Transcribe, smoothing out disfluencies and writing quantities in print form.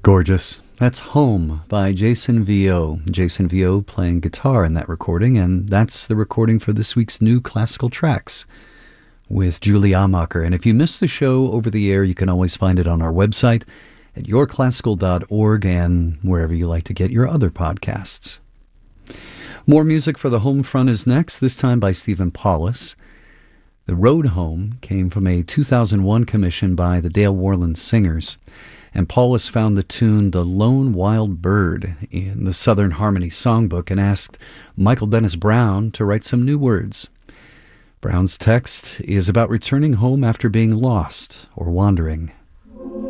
Gorgeous. That's Home by Jason Vio. Jason Vio playing guitar in that recording, and that's the recording for this week's New Classical Tracks with Julie Amacher. And if you missed the show over the air, you can always find it on our website at yourclassical.org and wherever you like to get your other podcasts. More music for the home front is next, this time by Stephen Paulus. The Road Home came from a 2001 commission by the Dale Worland Singers, and Paulus found the tune The Lone Wild Bird in the Southern Harmony Songbook and asked Michael Dennis Brown to write some new words. Brown's text is about returning home after being lost or wandering.